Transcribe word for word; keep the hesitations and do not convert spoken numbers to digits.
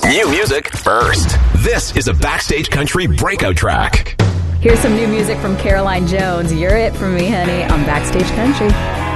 New music first. This is a Backstage Country breakout track. Here's some new music from Caroline Jones. You're it for me, honey, on Backstage Country.